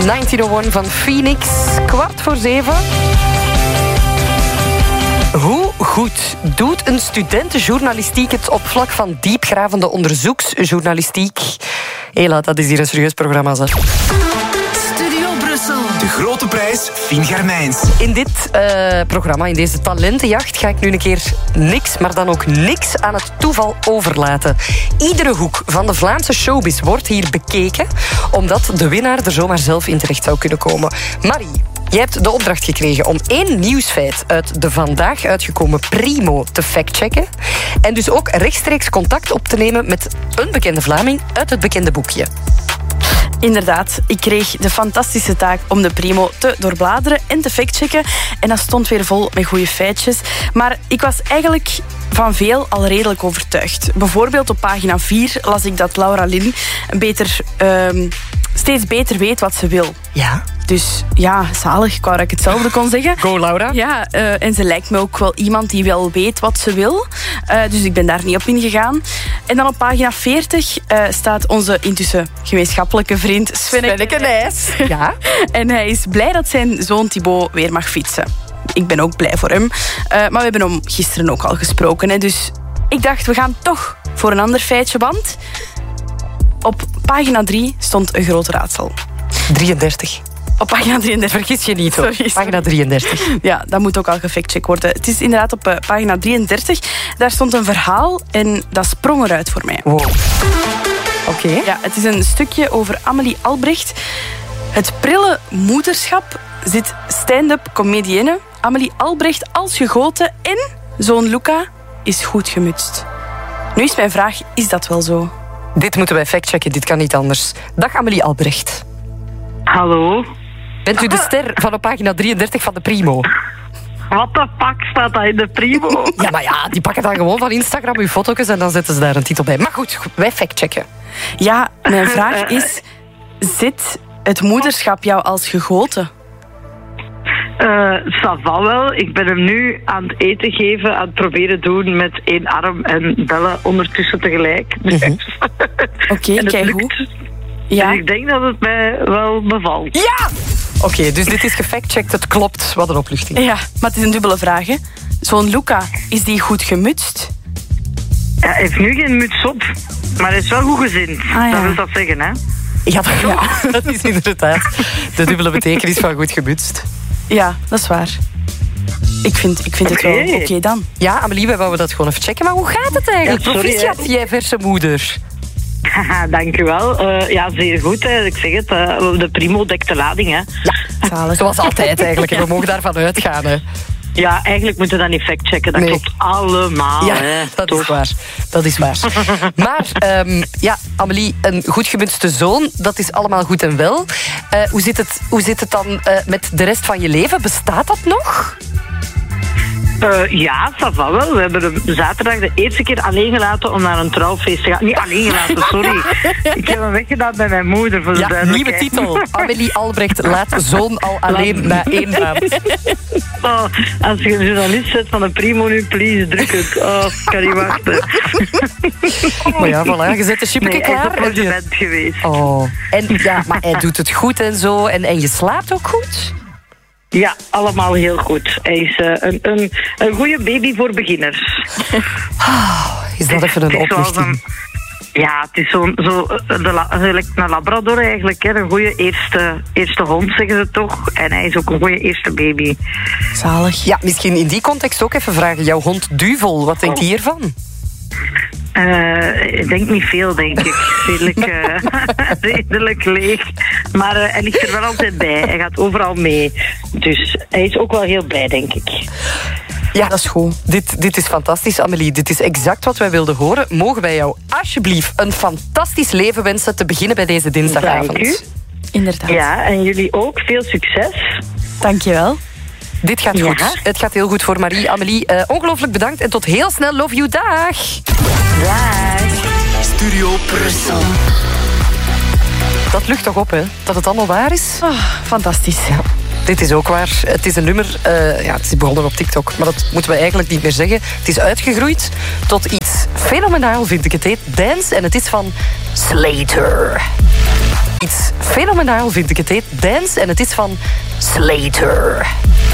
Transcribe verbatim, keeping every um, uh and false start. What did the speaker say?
negentienhonderdéén van Phoenix, kwart voor zeven. Hoe goed doet een studentenjournalistiek het op vlak van diepgravende onderzoeksjournalistiek? Hela, dat is hier een serieus programma, zeg. Studio Brussel. De grote prijs Fien Garmijns. In dit uh, programma, in deze talentenjacht, ga ik nu een keer niks, maar dan ook niks aan het toeval overlaten. Iedere hoek van de Vlaamse showbiz wordt hier bekeken, omdat de winnaar er zomaar zelf in terecht zou kunnen komen. Marie, je hebt de opdracht gekregen om één nieuwsfeit uit de vandaag uitgekomen Primo te factchecken. En dus ook rechtstreeks contact op te nemen met een bekende Vlaming uit het bekende boekje. Inderdaad, ik kreeg de fantastische taak om de Primo te doorbladeren en te factchecken. En dat stond weer vol met goede feitjes. Maar ik was eigenlijk van veel al redelijk overtuigd. Bijvoorbeeld op pagina vier las ik dat Laura Lynn beter, uh, steeds beter weet wat ze wil. Ja. Dus ja, zalig. Ik wou dat ik hetzelfde kon zeggen. Go, Laura. Ja, uh, en ze lijkt me ook wel iemand die wel weet wat ze wil. Uh, dus ik ben daar niet op ingegaan. En dan op pagina veertig uh, staat onze intussen gemeenschappelijke vriend Svenneke Nys. Ja. En hij is blij dat zijn zoon Thibaut weer mag fietsen. Ik ben ook blij voor hem. Uh, maar we hebben hem gisteren ook al gesproken. Hè. Dus ik dacht, we gaan toch voor een ander feitje. Want op pagina drie stond een groot raadsel. drieëndertig. Op pagina drieëndertig. Vergis je niet, hoor. Sorry, sorry. Pagina drieëndertig. Ja, dat moet ook al gefactcheckt worden. Het is inderdaad op uh, pagina drieëndertig. Daar stond een verhaal en dat sprong eruit voor mij. Wow. Oké. Okay. Ja, het is een stukje over Amélie Albrecht. Het prille moederschap zit stand-up comedienne Amélie Albrecht als gegoten en zoon Luca is goed gemutst. Nu is mijn vraag, is dat wel zo? Dit moeten wij factchecken, dit kan niet anders. Dag Amélie Albrecht. Hallo. Bent u de ster van op pagina drieëndertig van de Primo? Wat de fuck staat dat in de Primo? Ja, maar ja, die pakken dan gewoon van Instagram uw foto's en dan zetten ze daar een titel bij. Maar goed, wij factchecken. Ja, mijn vraag is, zit het moederschap jou als gegoten? Uh, ça va wel. Ik ben hem nu aan het eten geven, aan het proberen doen met één arm en bellen ondertussen tegelijk. Mm-hmm. Oké, okay, kijk goed. Ja. Dus ik denk dat het mij wel bevalt. Ja! Oké, okay, dus dit is gefactcheckt, het klopt. Wat een opluchting. Ja, maar het is een dubbele vraag, hè. Zo'n Luca, is die goed gemutst? Ja, hij heeft nu geen muts op, maar hij is wel goed gezind. Ah, ja. Dat wil dat zeggen, hè? Ja, dat, ja, dat is inderdaad de dubbele betekenis van goed gemutst. Ja, dat is waar. Ik vind, ik vind okay. het wel oké okay dan. Ja, Amélie, wij wouden dat gewoon even checken. Maar hoe gaat het eigenlijk? Ja, proficiat, jij verse moeder. Haha, dank u wel. Uh, ja, zeer goed. Hè. Ik zeg het, uh, de Primo dekt de lading. Hè. Ja, zalig. Zoals altijd eigenlijk. En we mogen daarvan uitgaan. Hè. Ja, eigenlijk moeten we dat niet factchecken. Dat nee. klopt allemaal. Ja, hè. dat Toch. is waar. Dat is waar. Maar, um, ja, Amélie, een goed gemutste zoon, dat is allemaal goed en wel. Uh, hoe, zit het, hoe zit het dan uh, met de rest van je leven? Bestaat dat nog? Uh, ja, ça va wel. We hebben hem zaterdag de eerste keer alleen gelaten om naar een trouwfeest te gaan. Niet alleen gelaten, sorry. Ik heb hem weggedaan bij mijn moeder, voor de ja, duidelijkheid. Nieuwe titel. Amélie Albrecht laat zoon al alleen na één maand. Oh, als je een journalist zet van de Primo nu, please, druk het. Oh, ik kan niet wachten. Maar ja, voilà, je zet de chipje nee, klaar. Hij is een geweest. Oh. En, ja, maar hij doet het goed en zo. En, en je slaapt ook goed? Ja, allemaal heel goed. Hij is uh, een, een, een goede baby voor beginners. Oh, is dat even een opluchting? Ja, het is zo'n zo, de, een labrador eigenlijk. Hè. Een goede eerste, eerste hond, zeggen ze toch. En hij is ook een goede eerste baby. Zalig. Ja, misschien in die context ook even vragen. Jouw hond Duvel, wat denkt hij hiervan? Uh, ik denk niet veel, denk ik. Redelijk, uh, redelijk leeg. Maar uh, hij ligt er wel altijd bij. Hij gaat overal mee. Dus hij is ook wel heel blij, denk ik. Ja, dat is goed. Dit, dit is fantastisch, Amélie. Dit is exact wat wij wilden horen. Mogen wij jou alsjeblieft een fantastisch leven wensen te beginnen bij deze dinsdagavond? Dank u. Inderdaad. Ja, en jullie ook. Veel succes. Dank je wel. Dit gaat ja. goed. Het gaat heel goed voor Marie. Amélie, uh, ongelooflijk bedankt en tot heel snel. Love you. Dag. Dag. Studio Brussel. Dat lucht toch op, hè? Dat het allemaal waar is? Oh, fantastisch. Ja. Dit is ook waar. Het is een nummer, uh, ja, het is begonnen op TikTok, maar dat moeten we eigenlijk niet meer zeggen. Het is uitgegroeid tot iets fenomenaal, vind ik. Het heet Dance en het is van Slater. Iets fenomenaal. fenomenaal, vind ik. Het heet Dance en het is van Slater.